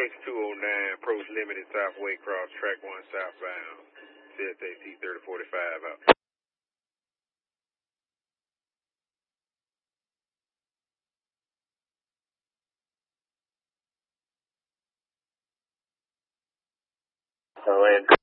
X209, approach limited top Waycross, track 1 southbound. CSAC 3045 out. Land